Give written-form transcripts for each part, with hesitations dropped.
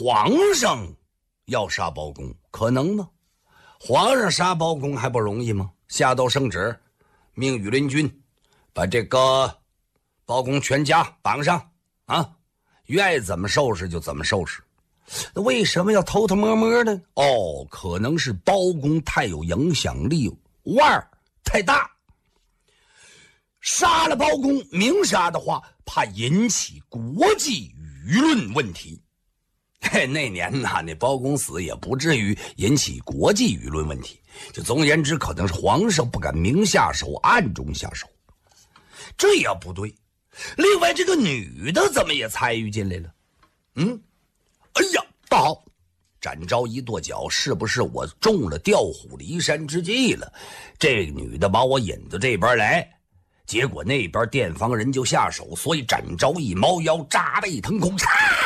皇上要杀包公，可能吗？皇上杀包公还不容易吗？下道圣旨，命羽林军把这个包公全家绑上啊，愿意怎么收拾就怎么收拾。那为什么要偷偷摸摸呢？哦，可能是包公太有影响力，腕儿太大。杀了包公，明杀的话，怕引起国际舆论问题。嘿，那年呐，那包公死也不至于引起国际舆论问题。就总而言之，可能是皇上不敢明下手，暗中下手。这也不对。另外，这个女的怎么也参与进来了？哎呀，不好！展昭一跺脚，是不是我中了调虎离山之计了？这个女的把我引到这边来。结果那边店房人就下手，所以展昭一猫腰，扎背腾空，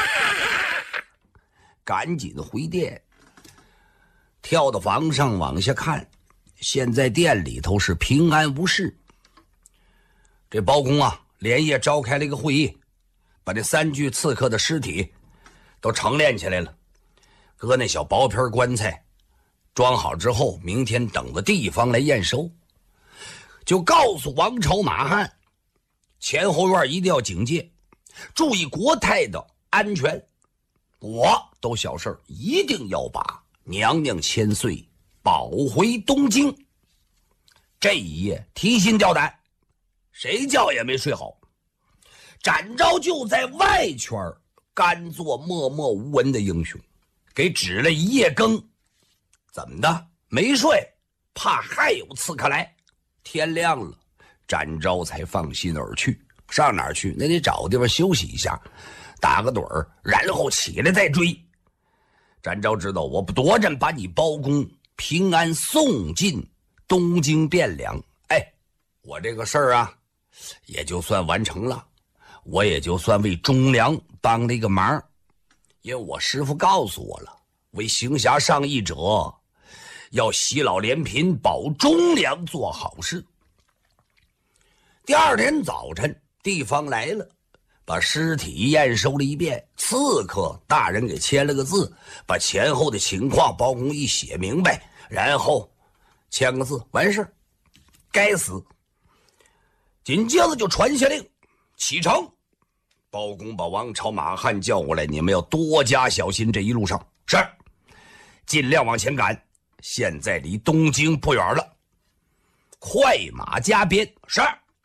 赶紧回店，跳到房上往下看。现在店里头是平安无事。这包公啊，连夜召开了一个会议，把这3具刺客的尸体都成殓起来了，搁那小薄皮棺材装好之后，明天等着地方来验收。就告诉王朝马汉，前后院一定要警戒，注意国泰的安全。我都小事，一定要把娘娘千岁保回东京。这一夜提心吊胆，谁觉也没睡好。展昭就在外圈甘做默默无闻的英雄，给指了一夜更。怎么的？没睡，怕还有刺客来。天亮了，展昭才放心而去。上哪儿去？那得找个地方休息一下，打个盹儿，然后起来再追。展昭知道，我不夺阵把你包公平安送进东京汴梁，我这个事儿啊，也就算完成了。我也就算为忠良帮了一个忙，因为我师父告诉我了，为行侠仗义者要惜老怜贫，保忠良，做好事。第二天早晨，地方来了，把尸体验收了一遍，刺客大人给签了个字，把前后的情况包公一写明白，然后签个字，完事。该死！紧接着就传下令，启程。包公把王朝马汉叫过来，你们要多加小心，这一路上是尽量往前赶。现在离东京不远了，快马加鞭。是。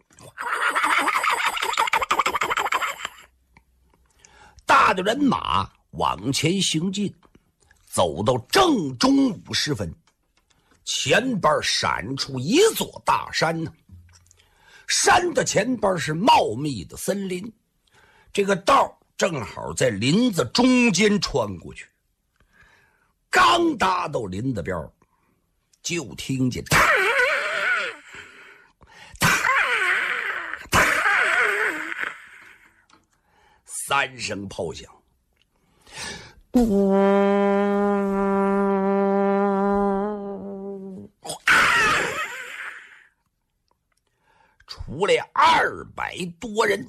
大的人马往前行进，走到正中午时分，前边闪出一座大山呢。山的前边是茂密的森林，这个道正好在林子中间穿过去。刚达到林子边，就听见嗒嗒嗒3声炮响。出来200多人，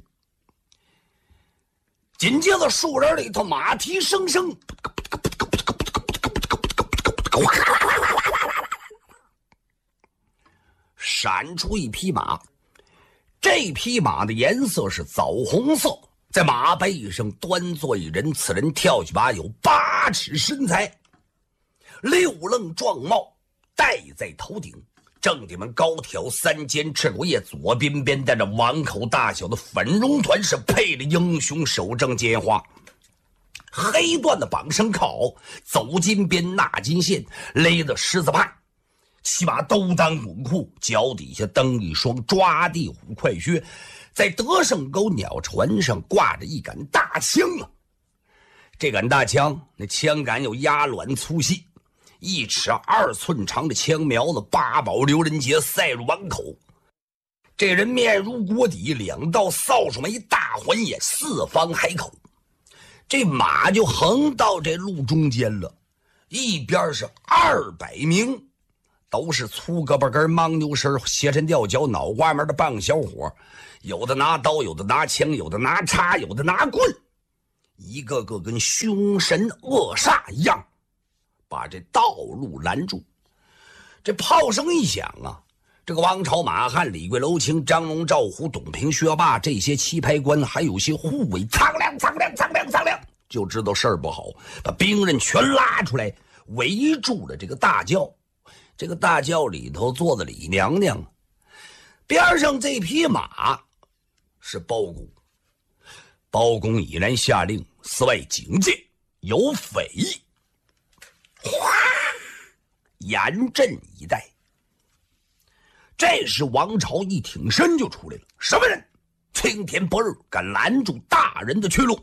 紧接着树林里头马蹄声声，闪出一匹马。这匹马的颜色是枣红色，在马背上端坐一人，此人跳起马有8尺身材，6愣壮帽戴在头顶，正顶门高挑3尖赤骨叶，左边带着碗口大小的粉绒团，是配了英雄手正剑花。黑缎的绑上铐，走金边纳金线，勒的狮子帕，骑马兜裆滚裤，脚底下蹬一双抓地虎快靴，在德胜沟鸟船上挂着一杆大枪啊！这杆大枪，那枪杆有鸭卵粗细，1尺2寸长的枪苗子，八宝刘仁杰塞入碗口。这人面如锅底，2道扫帚眉，大环眼，4方海口。这马就横到这路中间了，一边是200名，都是粗胳膊根、牦牛身、斜抻吊脚、脑瓜门的棒小伙，有的拿刀，有的拿枪，有的拿叉，有的拿棍， 一个个跟凶神恶煞一样，把这道路拦住。这炮声一响啊，这个王朝、马汉、李贵、娄清、张龙、赵虎、董平、薛霸这些棋牌官，还有些护卫，苍亮，就知道事儿不好，把兵刃全拉出来，围住了这个大轿。这个大轿里头坐的李娘娘，边上这匹马是包公。包公已然下令寺外警戒，有匪役，哗，严阵以待。这时王朝一挺身就出来了，什么人？青天不日敢拦住大人的去路？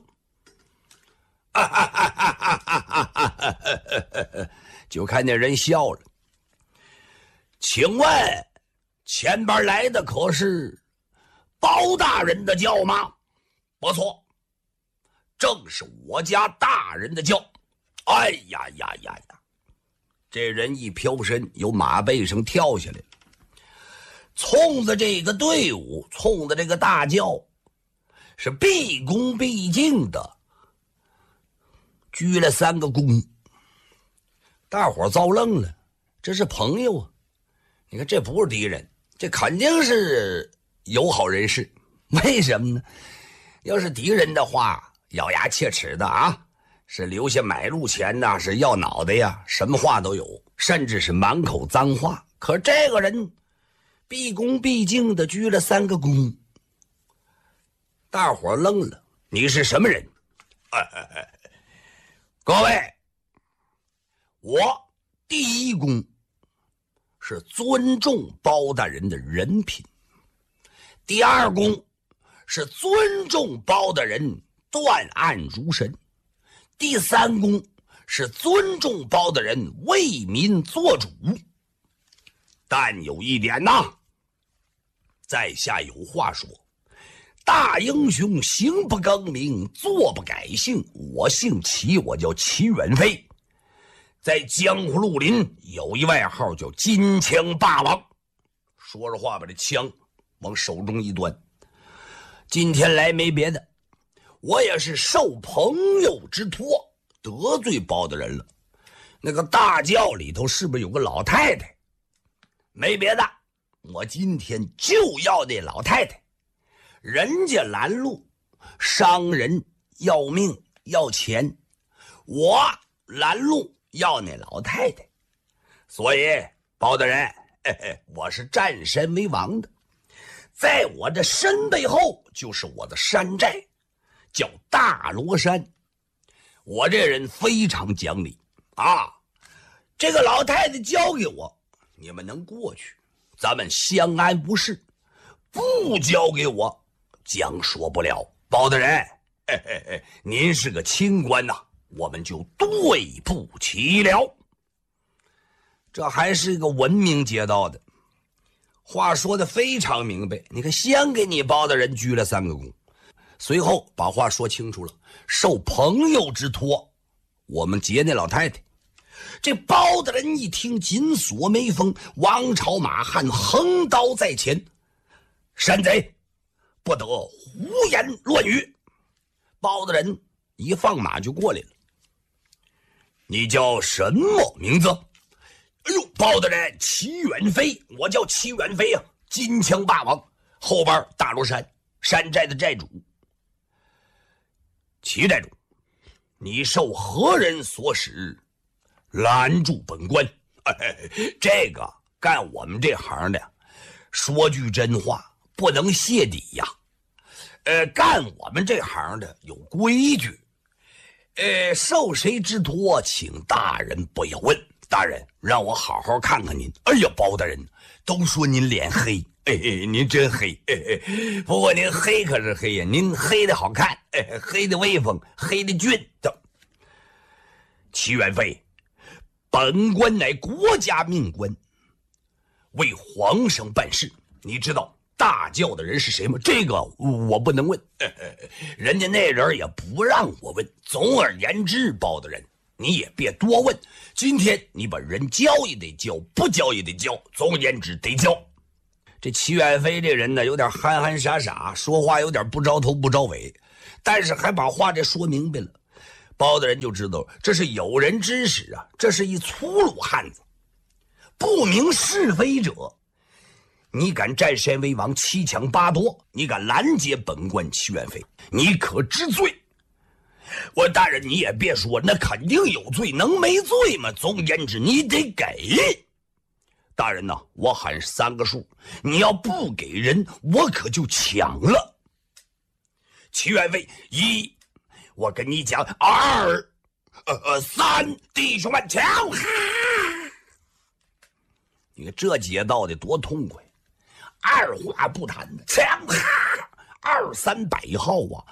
就看见人笑了。请问前边来的可是包大人的轿吗？不错，正是我家大人的轿。哎呀呀呀呀！这人一飘身，由马背上跳下来了，冲着这个队伍，冲着这个大轿，是毕恭毕敬的鞠了3个躬。大伙遭愣了，这是朋友啊！你看，这不是敌人，这肯定是友好人士。为什么呢？要是敌人的话，咬牙切齿的啊，是留下买路钱呐，是要脑袋呀，什么话都有，甚至是满口脏话。可这个人毕恭毕敬的鞠了3个躬，大伙愣了。你是什么人？各位，我第一功是尊重包大人的人品，第2功是尊重包大人断案如神，第3功是尊重包大人为民做主。但有一点呐，在下有话说，大英雄行不更名，坐不改姓。我姓齐，我叫齐远飞，在江湖绿林有一外号叫金枪霸王。说着话，把这枪往手中一端。今天来没别的，我也是受朋友之托得罪包大人了。那个大轿里头是不是有个老太太？没别的，我今天就要那老太太。人家拦路伤人要命要钱，我拦路要那老太太。所以包大人，我是占山为王的，在我的身背后就是我的山寨，叫大罗山。我这人非常讲理啊，这个老太太交给我，你们能过去，咱们相安无事；不交给我，将说不了。包大人，您是个清官呐，我们就对不起了。这还是一个文明街道的，话说的非常明白。你看，先给你包大人鞠了3个躬，随后把话说清楚了，受朋友之托，我们劫那老太太。这包大人一听，紧锁眉峰，王朝马汉横刀在前，山贼不得胡言乱语。包大人一放马就过来了。你叫什么名字？哎呦，包大人，齐远飞，我叫齐远飞啊，金枪霸王，后边大罗山山寨的寨主。齐寨主，你受何人所使拦住本官？这个干我们这行的，说句真话，不能泄底呀。干我们这行的有规矩，受谁之托，请大人不要问。大人，让我好好看看您。哎呀，包大人，都说您脸黑，您真黑，不过您黑可是黑呀，您黑的好看，黑的威风，黑的俊。齐远飞，本官乃国家命官，为皇上办事。你知道大轿的人是谁吗？这个我不能问，人家那人也不让我问。总而言之，包大人，你也别多问。今天你把人交也得交，不交也得交，总而言之得交。这齐远飞这人呢，有点憨憨傻傻，说话有点不着头不着尾。 但是还把话这说明白了。包大人就知道这是有人指使啊，这是一粗鲁汉子，不明是非者。你敢占山为王，欺强扒夺，你敢拦截本官齐元妃，你可知罪？我大人你也别说，那肯定有罪，能没罪吗？总而言之，你得给。大人呐，我喊3个数，你要不给人，我可就抢了。齐元妃1，我跟你讲2、3，弟兄们抢！你看这劫道的多痛快，二话不谈的抢！2、3百号啊，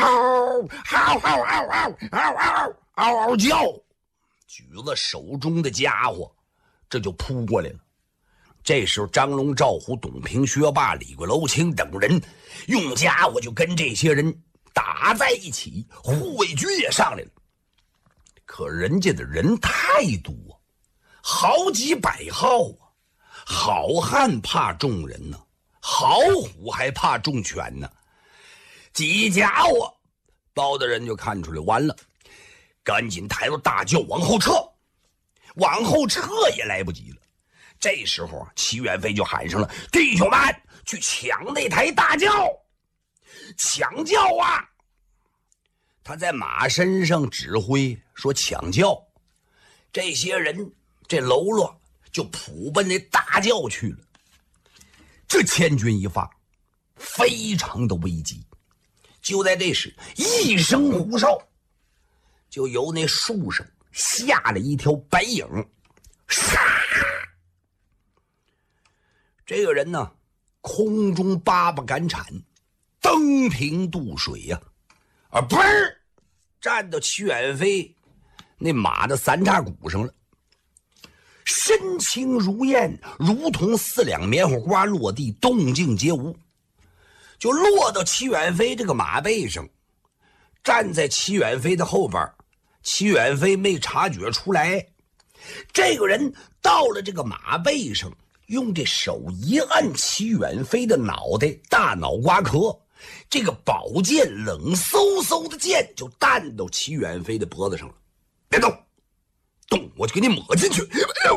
嗷嗷叫，举了手中的家伙，这就扑过来了。这时候，张龙、赵虎、董平、薛霸、李贵、娄青等人用家伙就跟这些人打在一起，护卫军也上来了。可人家的人太多，好几百号啊！好汉怕众人呢，好虎还怕众犬呢。几家伙，包大人就看出来，完了，赶紧抬着大轿往后撤，往后撤也来不及了。这时候啊，齐元妃就喊上了：“弟兄们，去抢那台大轿！抢轿啊！”他在马身上指挥说抢轿，这些人这喽啰就扑奔那大轿去了。这千钧一发，非常的危急。就在这时，一声呼哨，就由那树上下了一条白影，唰！这个人呢，空中八百赶铲，登平渡水呀，而嘣儿站到齐远飞那马的三叉骨上了，身轻如燕，如同4两棉花瓜落地，动静皆无，就落到齐远飞这个马背上，站在齐远飞的后边。齐远飞没察觉出来，这个人到了这个马背上，用这手一按齐远飞的脑袋，大脑瓜壳，这个宝剑冷飕飕的剑就弹到齐远飞的脖子上了。别动，动我就给你抹进去。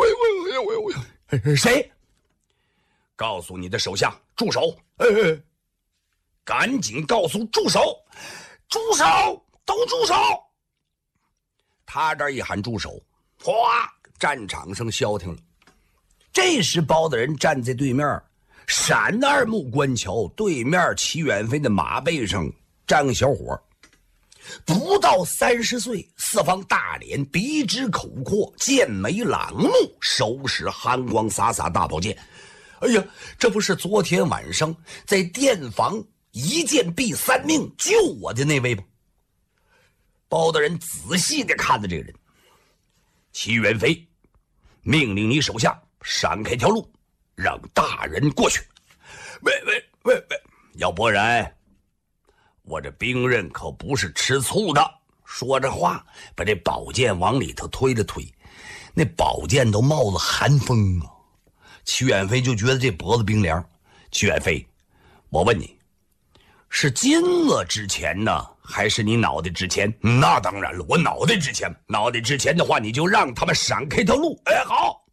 谁？告诉你的手下住手！赶紧告诉住手！住手！都住手！他这一喊住手，哗，战场上消停了。这时包大人站在对面，闪2目观瞧，对面齐远飞的马背上站个小伙，不到30岁，四方大脸，鼻直口阔，剑眉朗目，手使寒光洒洒大宝剑。哎呀，这不是昨天晚上在殿房一剑毙3命救我的那位吗？包大人仔细地看着这个人。齐元飞，命令你手下闪开条路，让大人过去。喂，要不然我这兵刃可不是吃醋的。说着话，把这宝剑往里头推了推，那宝剑都冒了寒风啊。齐远飞就觉得这脖子冰凉。齐远飞，我问你，是金子值钱呢，还是你脑袋值钱？那当然了，我脑袋值钱。脑袋值钱的话，你就让他们闪开条路。好，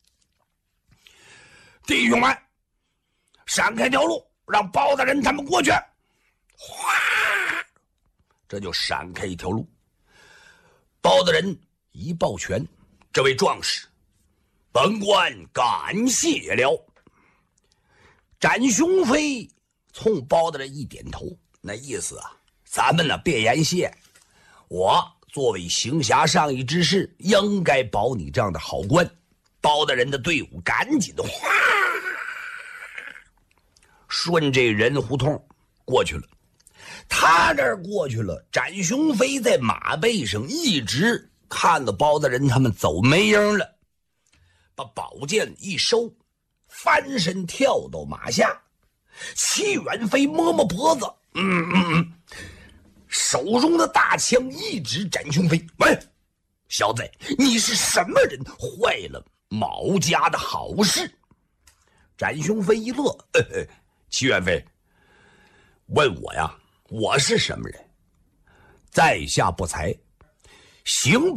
弟兄们，闪开条路，让包大人他们过去。哗，这就闪开一条路。包大人一抱拳：“这位壮士，本官感谢了。”展雄飞冲包大人一点头，那意思啊，咱们呢别言谢，我作为行辖上意之事，应该保你这样的好官。包大人的队伍赶紧的哗，顺这人胡同过去了。他这儿过去了，展雄飞在马背上一直看到包大人他们走没影了，把宝剑一收，翻身跳到马下。齐远飞摸摸脖子，手中的大枪一指展雄飞：“喂，小子，你是什么人？坏了毛家的好事！”展雄飞一乐：“齐远飞，问我呀，我是什么人？ 在下不才，行